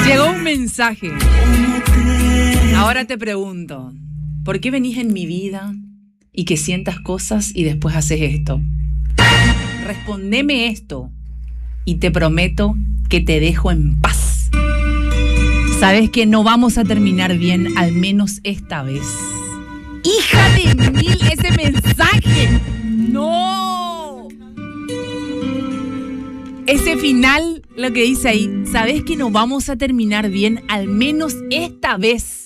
Llegó un mensaje. Ahora te pregunto, ¿por qué venís en mi vida y que sientas cosas y después haces esto? Respondeme esto y te prometo que te dejo en paz. Sabes que no vamos a terminar bien, al menos esta vez. ¡Hija de mil ese mensaje! ¡No! Ese final, lo que dice ahí, sabes que no vamos a terminar bien, al menos esta vez.